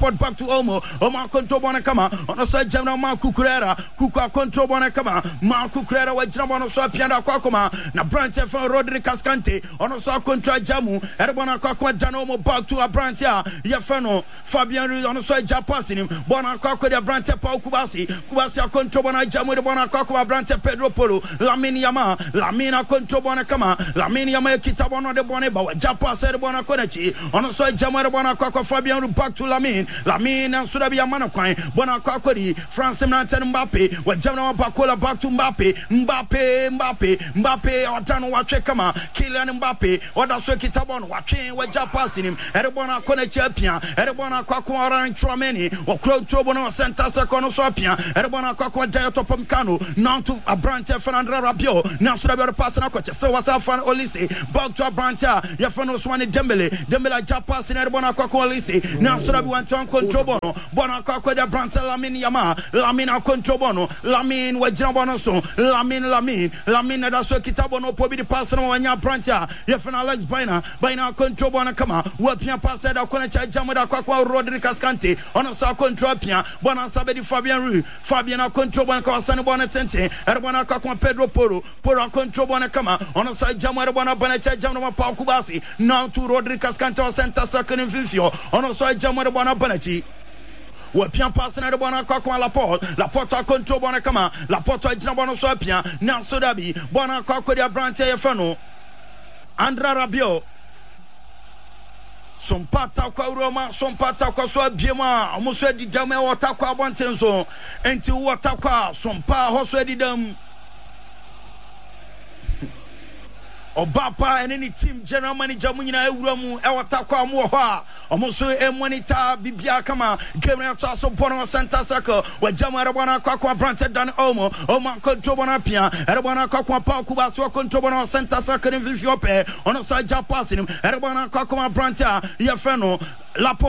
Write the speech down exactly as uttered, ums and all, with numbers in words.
support back to Omo. Omo control bona kama. Ono so Jamna ma Kukurera. Kuku control bona kama. Ma Kukurera wa Jamna ono so pianda kwa koma. Na branch from Rodri Cascante. Ono so control Jamu. Erebona kwa kwa Danomo back to a branch ya. Yefano Fabian Ruiz ono so Japasing him. Bona kwa kwa branch pa Kubasi. Kubasi a control bona Jamu bona kwa kwa branch Pedro Polo. Lamine Yama. Lamine control bona kama. Lamine Yama kita bona de bona ba. Japasa de bona konechi. Ono so Jamu bona kwa kwa Fabian Ruiz back to Lamine. Lamine and Sudabi Amana Quine. Bona kwa kwa di France Nanten Mbappe. Wa Jamna Bakola back to Mbappe. Mbappe Mbappe Mbappe Otano wache kama Kylian Mbappe. Oda so kita bona wache wa Japasing him. Erebona konechi apia. Erebona kwa kwa Oran Chouameni. Wa Kro Trobono center second so apia. Erebona kwa kwa Dayoto Pomkano. Now to a branch Fernando Rabiot. Now Sudabi pass na coach. Still was Afan Olise. Back to a branch. Yafano Swane Dembele. Dembele Japasing Erebona kwa kwa Olise. Now Sudabi went to control bono. Bona kwa kwa the branch Lamine Yama. Lamine control bono. Lamine wa Jambono so. Lamine Lamine. Lamine da so kitabono pobi the pass na wanya branch. Yafana Alex Baina. Baina control bono kama. Wapia pass da kona cha Jamu da kwa kwa Rodri Cascante. Ono sa control pia. Bona sabe di Fabian Ruiz. Fabian a control bono kwa sani bono tente. Erebona kwa kwa Pedro Poro. Poro control bono kama. Ono sa Jamu erebona bana cha Jamu na pa Kubasi. Now to Rodri Cascante o center second in Vivio. Ono sa Jamu erebona bana chi. Ou bien passer na bona kwa kwa la porte la porte control bona kama la porte ejina bona so apia na Sudabi bona kwa kwa dia branch e fano Andra Rabiot son pata kwa Roma son pata kwa so abiema omuso edidam e wota kwa bontenso enti wota kwa son pa hoso edidam Obapa and any team general manager Munina Uramu Ewatakwa Moha Omoso e monitor Bibia Kama Gabriel Tasso Bono Santa Saka where Jamarabana Kakwa Branted Dan Omo Oma Controbona Pia Erabana Kakwa Pakuba so Controbona Santa Saka in Viviope on a side passing him Erabana Kakwa Branta Yafeno Lapo